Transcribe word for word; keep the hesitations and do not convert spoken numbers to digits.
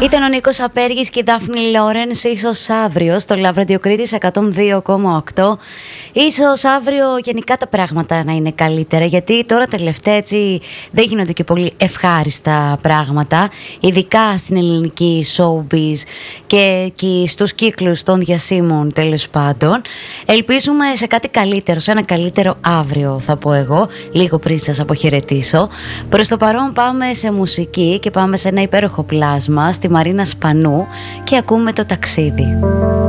Ήταν ο Νίκος Απέργης και η Δάφνη Λόρενς. Ίσως αύριο στο Love Radio Κρήτης εκατόν δύο κόμμα οκτώ. Ίσως αύριο γενικά τα πράγματα να είναι καλύτερα, γιατί τώρα τελευταία έτσι δεν γίνονται και πολύ ευχάριστα πράγματα, ειδικά στην ελληνική showbiz και, και στους κύκλους των διασύμων, τέλος πάντων. Ελπίζουμε σε κάτι καλύτερο, σε ένα καλύτερο αύριο, θα πω εγώ, λίγο πριν σας αποχαιρετήσω. Προς το παρόν πάμε σε μουσική και πάμε σε ένα υπέροχο πλάσμα, στη Μαρίνα Σπανού, και ακούμε το ταξίδι.